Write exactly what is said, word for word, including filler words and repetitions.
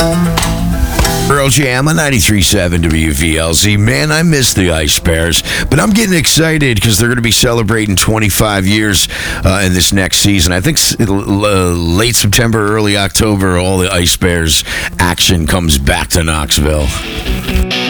Earl Jam on ninety-three point seven W V L Z. Man, I miss the Ice Bears, but I'm getting excited because they're going to be celebrating twenty-five years uh, in this next season. I think uh, late September, early October, all the Ice Bears action comes back to Knoxville.